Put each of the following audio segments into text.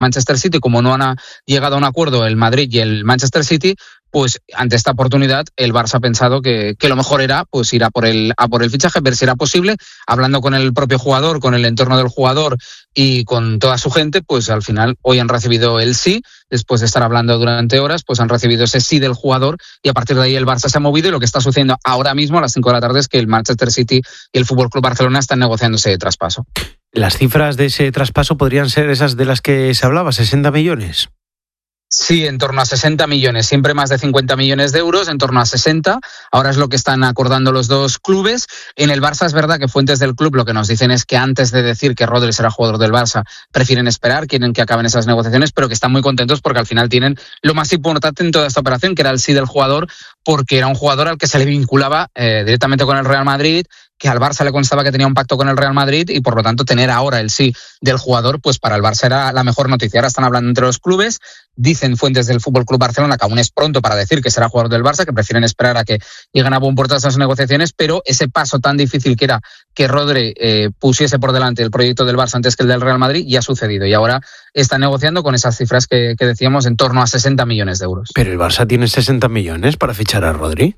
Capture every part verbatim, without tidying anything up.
Manchester City, como no han llegado a un acuerdo el Madrid y el Manchester City, pues ante esta oportunidad el Barça ha pensado que, que lo mejor era pues ir a por el a por el fichaje, ver si era posible, hablando con el propio jugador, con el entorno del jugador y con toda su gente, pues al final hoy han recibido el sí, después de estar hablando durante horas, pues han recibido ese sí del jugador y a partir de ahí el Barça se ha movido y lo que está sucediendo ahora mismo a las cinco de la tarde es que el Manchester City y el F C Barcelona están negociando ese traspaso. Las cifras de ese traspaso podrían ser esas de las que se hablaba, sesenta millones. Sí, en torno a sesenta millones, siempre más de cincuenta millones de euros, en torno a sesenta. Ahora es lo que están acordando los dos clubes. En el Barça es verdad que fuentes del club lo que nos dicen es que antes de decir que Rodri será jugador del Barça, prefieren esperar, quieren que acaben esas negociaciones, pero que están muy contentos porque al final tienen lo más importante en toda esta operación, que era el sí del jugador, porque era un jugador al que se le vinculaba eh, directamente con el Real Madrid, que al Barça le constaba que tenía un pacto con el Real Madrid y por lo tanto tener ahora el sí del jugador, pues para el Barça era la mejor noticia. Ahora están hablando entre los clubes, dicen fuentes del F C Barcelona que aún es pronto para decir que será jugador del Barça, que prefieren esperar a que lleguen a buen puerto esas negociaciones, pero ese paso tan difícil que era que Rodri eh, pusiese por delante el proyecto del Barça antes que el del Real Madrid ya ha sucedido y ahora están negociando con esas cifras que, que decíamos en torno a sesenta millones de euros. Pero el Barça tiene sesenta millones para fichar a Rodri.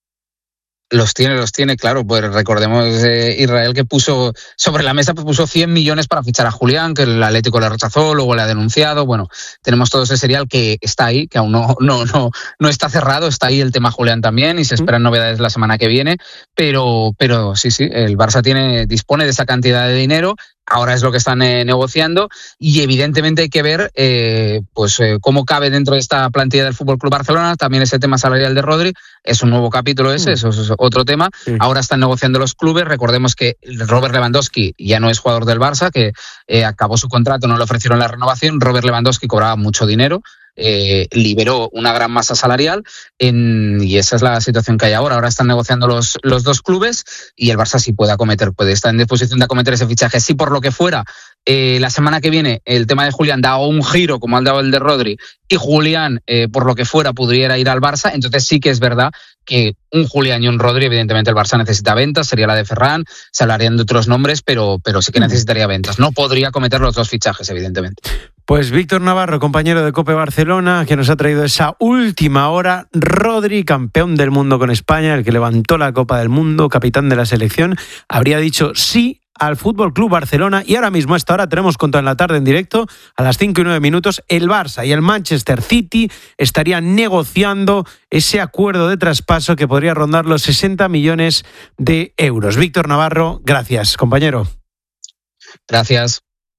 Los tiene, los tiene, claro. Pues recordemos eh, Israel que puso sobre la mesa, pues puso cien millones para fichar a Julián, que el Atlético le rechazó, luego le ha denunciado. Bueno, tenemos todo ese serial que está ahí, que aún no, no, no, no está cerrado. Está ahí el tema Julián también y se esperan novedades la semana que viene. Pero, pero sí, sí, el Barça tiene, dispone de esa cantidad de dinero. Ahora es lo que están eh, negociando y evidentemente hay que ver eh, pues eh, cómo cabe dentro de esta plantilla del F C Barcelona. También ese tema salarial de Rodri es un nuevo capítulo ese, mm. eso es otro tema. Sí. Ahora están negociando los clubes. Recordemos que Robert Lewandowski ya no es jugador del Barça, que eh, acabó su contrato, no le ofrecieron la renovación. Robert Lewandowski cobraba mucho dinero. Eh, liberó una gran masa salarial en, y esa es la situación que hay ahora. Ahora están negociando los, los dos clubes y el Barça sí puede acometer, puede estar en disposición de acometer ese fichaje. Si por lo que fuera eh, la semana que viene el tema de Julián da un giro como ha dado el de Rodri y Julián eh, por lo que fuera pudiera ir al Barça, entonces sí que es verdad que un Julián y un Rodri, evidentemente el Barça necesita ventas, sería la de Ferran, se hablarían de otros nombres, pero, pero sí que necesitaría ventas. No podría cometer los dos fichajes, evidentemente. Pues Víctor Navarro, compañero de COPE Barcelona, que nos ha traído esa última hora. Rodri, campeón del mundo con España, el que levantó la Copa del Mundo, capitán de la selección, habría dicho sí al F C Barcelona y ahora mismo a esta hora tenemos Contra en la Tarde en directo a las cinco y nueve minutos. El Barça y el Manchester City estarían negociando ese acuerdo de traspaso que podría rondar los sesenta millones de euros. Víctor Navarro, gracias, compañero. Gracias.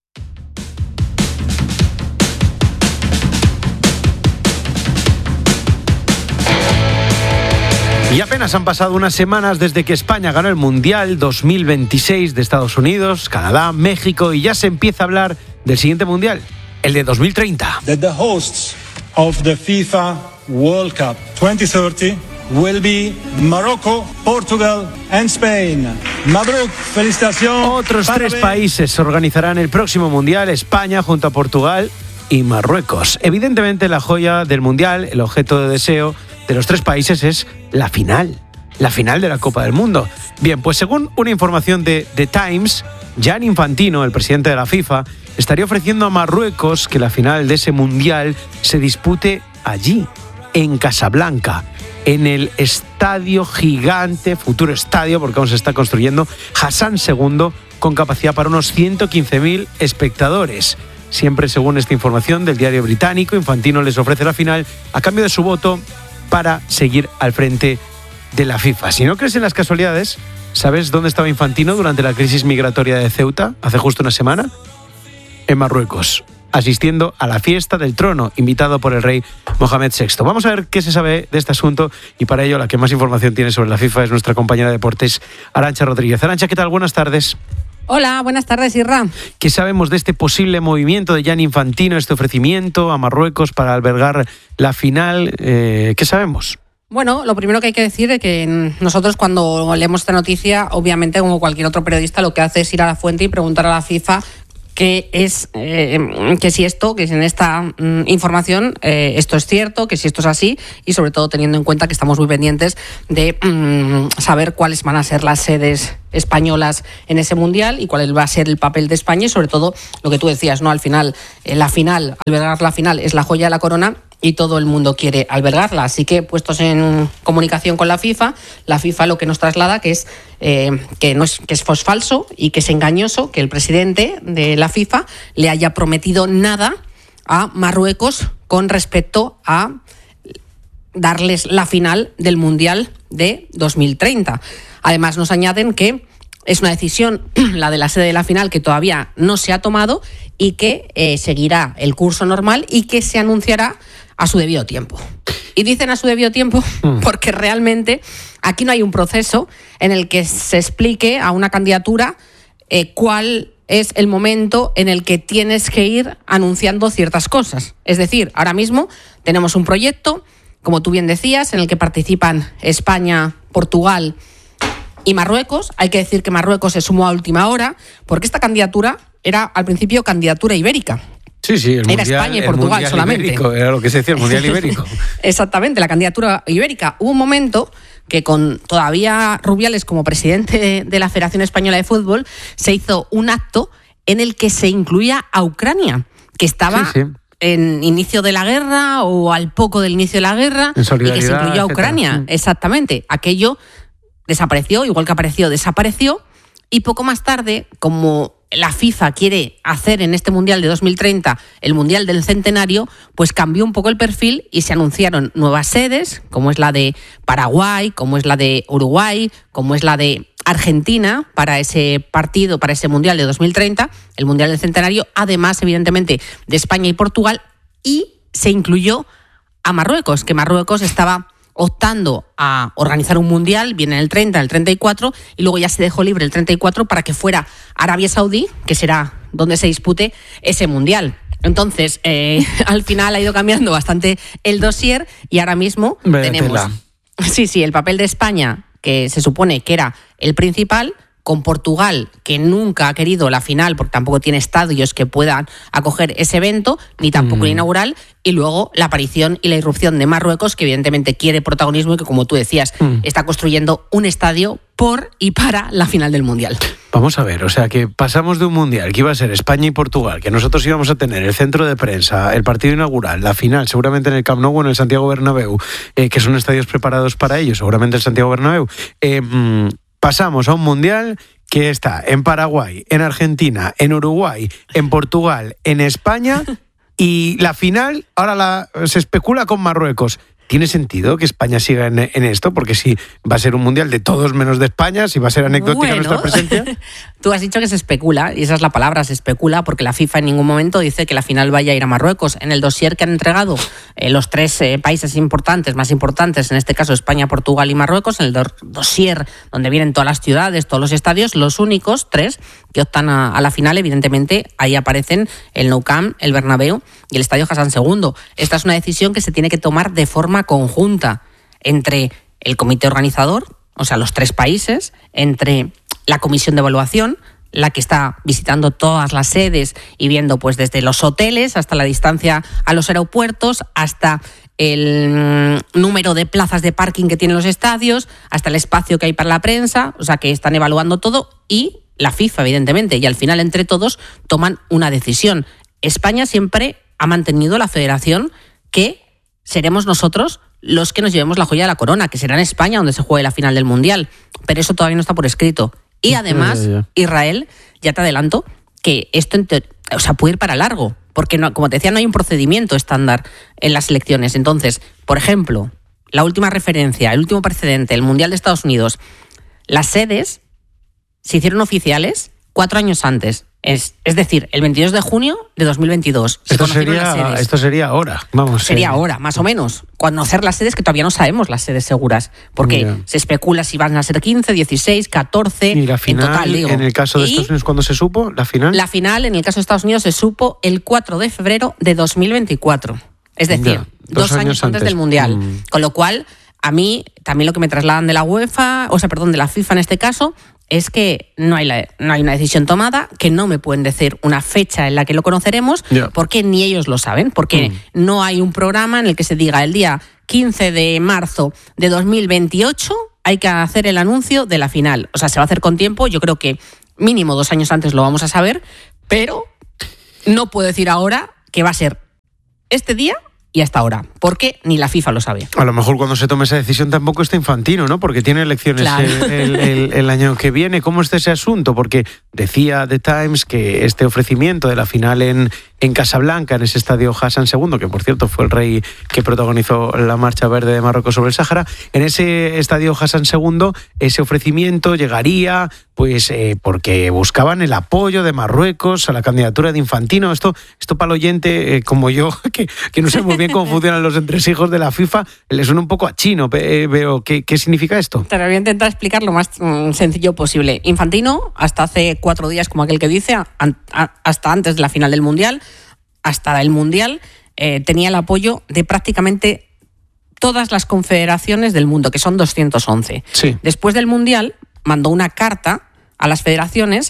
Y apenas han pasado unas semanas desde que España ganó el Mundial dos mil veintiséis de Estados Unidos, Canadá, México y ya se empieza a hablar del siguiente Mundial, el de dos mil treinta. That the hosts of the FIFA World Cup twenty thirty will be Morocco, Portugal and Spain. Mabruk, felicitaciones. Otros tres países organizarán el próximo Mundial, España junto a Portugal y Marruecos. Evidentemente la joya del Mundial, el objeto de deseo de los tres países es la final, la final de la Copa del Mundo. Bien, pues según una información de The Times, Gianni Infantino, el presidente de la FIFA, estaría ofreciendo a Marruecos que la final de ese Mundial se dispute allí, en Casablanca, en el estadio gigante, futuro estadio, porque aún se está construyendo, Hassan segundo, con capacidad para unos ciento quince mil espectadores. Siempre según esta información del diario británico, Infantino les ofrece la final a cambio de su voto para seguir al frente de la FIFA. Si no crees en las casualidades, ¿sabes dónde estaba Infantino durante la crisis migratoria de Ceuta hace justo una semana? En Marruecos, asistiendo a la fiesta del trono, invitado por el rey Mohamed sexto. Vamos a ver qué se sabe de este asunto y para ello la que más información tiene sobre la FIFA es nuestra compañera de deportes, Arantxa Rodríguez. Arantxa, ¿qué tal? Buenas tardes. Hola, buenas tardes, Irra. ¿Qué sabemos de este posible movimiento de Gianni Infantino, este ofrecimiento a Marruecos para albergar la final? Eh, ¿Qué sabemos? Bueno, lo primero que hay que decir es que nosotros cuando leemos esta noticia, obviamente como cualquier otro periodista, lo que hace es ir a la fuente y preguntar a la FIFA que es eh, que si esto, que si en esta mm, información eh, esto es cierto, que si esto es así, y sobre todo teniendo en cuenta que estamos muy pendientes de mm, saber cuáles van a ser las sedes españolas en ese mundial y cuál va a ser el papel de España, y sobre todo lo que tú decías, ¿no? Al final, eh, la final, albergar la final es la joya de la corona y todo el mundo quiere albergarla. Así que, puestos en comunicación con la FIFA, la FIFA lo que nos traslada que es eh, que no es que es falso y que es engañoso que el presidente de la FIFA le haya prometido nada a Marruecos con respecto a darles la final del Mundial de dos mil treinta. Además, nos añaden que es una decisión, la de la sede de la final, que todavía no se ha tomado y que eh, seguirá el curso normal y que se anunciará a su debido tiempo. Y dicen a su debido tiempo porque realmente aquí no hay un proceso en el que se explique a una candidatura eh, cuál es el momento en el que tienes que ir anunciando ciertas cosas. Es decir, ahora mismo tenemos un proyecto, como tú bien decías, en el que participan España, Portugal y Marruecos. Hay que decir que Marruecos se sumó a última hora porque esta candidatura era al principio candidatura ibérica. Sí, sí, el era mundial, España y Portugal el solamente. Ibérico, era lo que se decía, el mundial ibérico. Exactamente, la candidatura ibérica. Hubo un momento que con todavía Rubiales como presidente de la Federación Española de Fútbol se hizo un acto en el que se incluía a Ucrania, que estaba sí, sí. en inicio de la guerra o al poco del inicio de la guerra, y que se incluyó a Ucrania. Etcétera. Exactamente, aquello desapareció, igual que apareció, desapareció, y poco más tarde, como la FIFA quiere hacer en este Mundial de dos mil treinta el Mundial del Centenario, pues cambió un poco el perfil y se anunciaron nuevas sedes, como es la de Paraguay, como es la de Uruguay, como es la de Argentina para ese partido, para ese Mundial de dos mil treinta, el Mundial del Centenario, además, evidentemente, de España y Portugal, y se incluyó a Marruecos, que Marruecos estaba optando a organizar un mundial, viene el treinta, el treinta y cuatro, y luego ya se dejó libre el treinta y cuatro para que fuera Arabia Saudí, que será donde se dispute ese mundial. Entonces, eh, al final ha ido cambiando bastante el dossier y ahora mismo Vétela. tenemos sí, sí, el papel de España, que se supone que era el principal, con Portugal, que nunca ha querido la final porque tampoco tiene estadios que puedan acoger ese evento, ni tampoco mm. el inaugural, y luego la aparición y la irrupción de Marruecos, que evidentemente quiere protagonismo y que, como tú decías, mm. está construyendo un estadio por y para la final del Mundial. Vamos a ver, o sea, que pasamos de un Mundial que iba a ser España y Portugal, que nosotros íbamos a tener el centro de prensa, el partido inaugural, la final, seguramente en el Camp Nou o en el Santiago Bernabéu, eh, que son estadios preparados para ello, seguramente el Santiago Bernabéu, eh, mmm, pasamos a un mundial que está en Paraguay, en Argentina, en Uruguay, en Portugal, en España, y la final ahora la, se especula con Marruecos. ¿Tiene sentido que España siga en, en esto? Porque si va a ser un mundial de todos menos de España, si va a ser anecdótica bueno, nuestra presencia. Tú has dicho que se especula, y esa es la palabra, se especula, porque la FIFA en ningún momento dice que la final vaya a ir a Marruecos. En el dossier que han entregado eh, los tres eh, países importantes, más importantes, en este caso España, Portugal y Marruecos, en el do- dossier donde vienen todas las ciudades, todos los estadios, los únicos tres que optan a, a la final, evidentemente, ahí aparecen el Nou Camp, el Bernabéu y el Estadio Hassan segundo. Esta es una decisión que se tiene que tomar de forma conjunta entre el comité organizador, o sea, los tres países, entre la comisión de evaluación, la que está visitando todas las sedes y viendo pues desde los hoteles hasta la distancia a los aeropuertos, hasta el número de plazas de parking que tienen los estadios, hasta el espacio que hay para la prensa, o sea, que están evaluando todo, y la FIFA, evidentemente, y al final entre todos toman una decisión. España siempre ha mantenido la federación que seremos nosotros los que nos llevemos la joya de la corona, que será en España donde se juegue la final del Mundial. Pero eso todavía no está por escrito. Y además, ya, ya, ya. Israel, ya te adelanto, que esto o sea, puede ir para largo, porque, no, como te decía, no hay un procedimiento estándar en las elecciones. Entonces, por ejemplo, la última referencia, el último precedente, el Mundial de Estados Unidos, las sedes se hicieron oficiales cuatro años antes. Es, es decir, el veintidós de junio de dos mil veintidós. Se esto, sería, esto sería ahora, vamos. Sería eh. ahora, más o menos. Conocer las sedes, que todavía no sabemos las sedes seguras, porque yeah. se especula si van a ser quince, dieciséis, catorce, y la final, en total, digo. En el caso de y Estados Unidos, ¿cuándo se supo la final? La final, en el caso de Estados Unidos, se supo el cuatro de febrero de dos mil veinticuatro. Es decir, yeah, dos, dos años, años antes, antes del Mundial. Mm. Con lo cual, a mí, también lo que me trasladan de la UEFA, o sea, perdón, de la FIFA en este caso, es que no hay, la, no hay una decisión tomada, que no me pueden decir una fecha en la que lo conoceremos, yeah. porque ni ellos lo saben, porque mm. no hay un programa en el que se diga el día quince de marzo de dos mil veintiocho hay que hacer el anuncio de la final. O sea, se va a hacer con tiempo, yo creo que mínimo dos años antes lo vamos a saber, pero no puedo decir ahora que va a ser este día y hasta ahora, porque ni la FIFA lo sabe. A lo mejor cuando se tome esa decisión tampoco está Infantino, ¿no? Porque tiene elecciones claro. el, el, el, el año que viene. ¿Cómo está ese asunto? Porque decía The Times que este ofrecimiento de la final en, en Casablanca, en ese estadio Hassan segundo, que por cierto fue el rey que protagonizó la marcha verde de Marruecos sobre el Sáhara, en ese estadio Hassan segundo, ese ofrecimiento llegaría pues eh, porque buscaban el apoyo de Marruecos a la candidatura de Infantino. Esto, esto para el oyente eh, como yo, que, que no sé muy bien cómo funcionan los entresijos de la FIFA, le suena un poco a chino. Eh, veo ¿qué, ¿Qué significa esto? Te lo voy a intentar explicar lo más mm, sencillo posible. Infantino, hasta hace cuatro días, como aquel que dice, a, a, hasta antes de la final del Mundial, hasta el Mundial, eh, tenía el apoyo de prácticamente todas las confederaciones del mundo, que son doscientos once. Sí. Después del Mundial, mandó una carta a las federaciones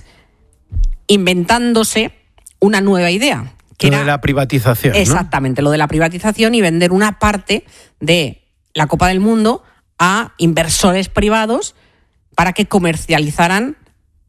inventándose una nueva idea. Que lo era, de la privatización, ¿no? Exactamente, lo de la privatización y vender una parte de la Copa del Mundo a inversores privados para que comercializaran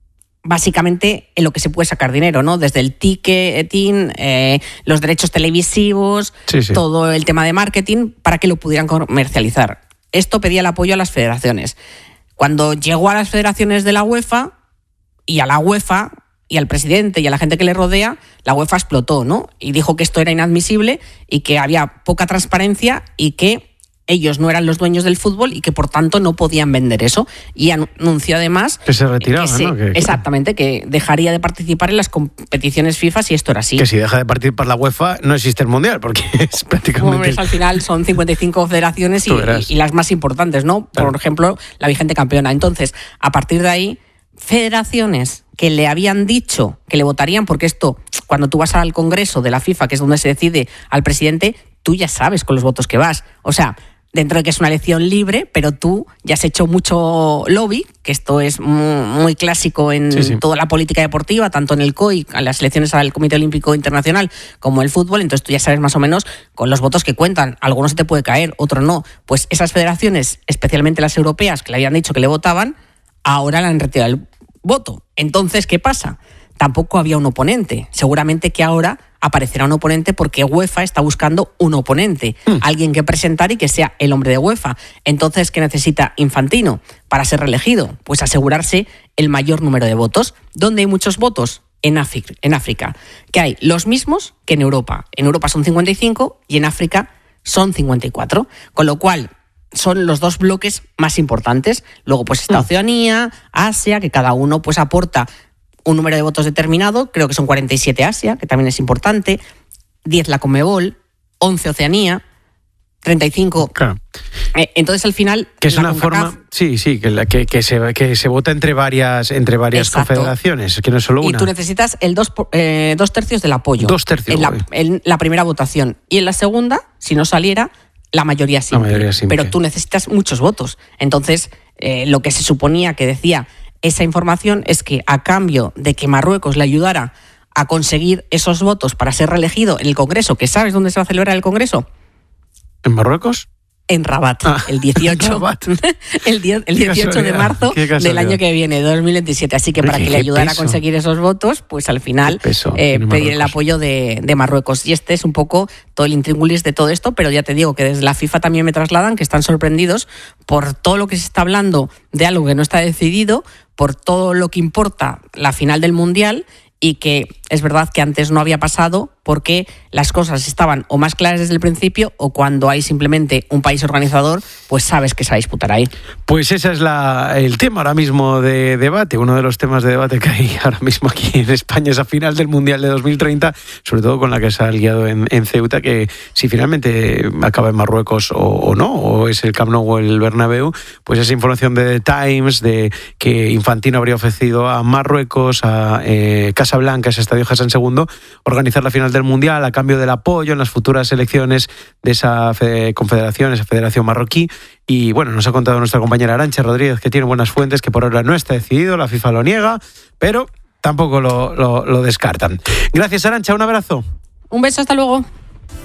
básicamente en lo que se puede sacar dinero, ¿no? Desde el ticketing, eh, los derechos televisivos, sí, sí. todo el tema de marketing, para que lo pudieran comercializar. Esto pedía el apoyo a las federaciones. Cuando llegó a las federaciones de la UEFA y a la UEFA y al presidente y a la gente que le rodea, la UEFA explotó, ¿no? Y dijo que esto era inadmisible y que había poca transparencia y que ellos no eran los dueños del fútbol y que por tanto no podían vender eso. Y anunció además que se retiraban, que se, ¿no? Que, exactamente, que dejaría de participar en las competiciones FIFA si esto era así. Que si deja de participar la UEFA no existe el Mundial, porque es prácticamente... Como ves, al final son cincuenta y cinco federaciones y, y, y las más importantes, ¿no? Por claro. ejemplo, la vigente campeona. Entonces, a partir de ahí, federaciones que le habían dicho que le votarían, porque esto, cuando tú vas al Congreso de la FIFA, que es donde se decide al presidente, tú ya sabes con los votos que vas. O sea, dentro de que es una elección libre, pero tú ya has hecho mucho lobby, que esto es muy, muy clásico en sí, sí. toda la política deportiva, tanto en el C O I, en las elecciones al Comité Olímpico Internacional, como el fútbol, entonces tú ya sabes más o menos con los votos que cuentan. Algunos se te puede caer, otros no. Pues esas federaciones, especialmente las europeas, que le habían dicho que le votaban, ahora le han retirado el voto. Entonces, ¿qué pasa? Tampoco había un oponente. Seguramente que ahora aparecerá un oponente porque UEFA está buscando un oponente, mm. alguien que presentar y que sea el hombre de UEFA. Entonces, ¿qué necesita Infantino para ser reelegido? Pues asegurarse el mayor número de votos. ¿Dónde hay muchos votos? En África, en África, que hay los mismos que en Europa. En Europa son cincuenta y cinco y en África son cincuenta y cuatro. Con lo cual, son los dos bloques más importantes. Luego pues está Oceanía, Asia, que cada uno pues aporta un número de votos determinado. Creo que son cuarenta y siete Asia, que también es importante, diez la Conmebol, once Oceanía, treinta y cinco. Claro. Eh, entonces al final que es la una CONCACAF, forma sí sí que, la, que, que se que se vota entre varias entre varias exacto. confederaciones, que no es solo una. Y tú necesitas el dos, eh, dos tercios del apoyo. Dos tercios. En la, en la primera votación. Y en la segunda, si no saliera, la mayoría simple. La mayoría simple. Pero tú necesitas muchos votos. Entonces, eh, lo que se suponía que decía esa información es que a cambio de que Marruecos le ayudara a conseguir esos votos para ser reelegido en el Congreso, que ¿sabes dónde se va a celebrar el Congreso? ¿En Marruecos? En Rabat, ah, el dieciocho, el diez, el dieciocho de marzo del año que viene, dos mil veintisiete. Así que para que le ayudara peso. a conseguir esos votos, pues al final eh, pedir el apoyo de, de Marruecos. Y este es un poco todo el intríngulis de todo esto, pero ya te digo que desde la FIFA también me trasladan que están sorprendidos por todo lo que se está hablando de algo que no está decidido, por todo lo que importa la final del Mundial, y que es verdad que antes no había pasado porque las cosas estaban o más claras desde el principio, o cuando hay simplemente un país organizador, pues sabes que se va a disputar ahí. Pues ese es la, el tema ahora mismo de debate, uno de los temas de debate que hay ahora mismo aquí en España, esa final del Mundial de dos mil treinta, sobre todo con la que se ha liado en, en Ceuta, que si finalmente acaba en Marruecos o, o no, o es el Camp Nou o el Bernabéu, pues esa información de The Times de que Infantino habría ofrecido a Marruecos, a eh, Casablanca, ese estadio Hassan segundo, organizar la final del del Mundial a cambio del apoyo en las futuras elecciones de esa confederación, esa federación marroquí. Y bueno, nos ha contado nuestra compañera Arantxa Rodríguez que tiene buenas fuentes, que por ahora no está decidido, la FIFA lo niega, pero tampoco lo, lo, lo descartan. Gracias, Arantxa, un abrazo. Un beso, hasta luego.